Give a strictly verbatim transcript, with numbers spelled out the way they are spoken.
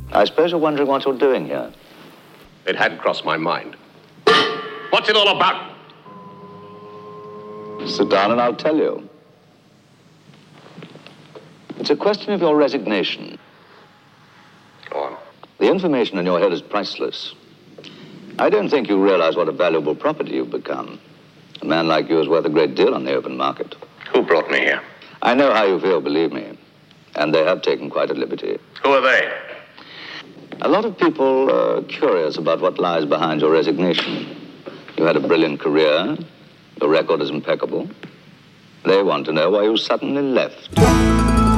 I suppose you're wondering what you're doing here. It had crossed my mind. What's it all about? Sit down and I'll tell you. It's a question of your resignation. Go on. The information in your head is priceless. I don't think you realize what a valuable property you've become. A man like you is worth a great deal on the open market. Who brought me here? I know how you feel, believe me. And they have taken quite a liberty. Who are they? A lot of people are curious about what lies behind your resignation. You had a brilliant career. Your record is impeccable. They want to know why you suddenly left.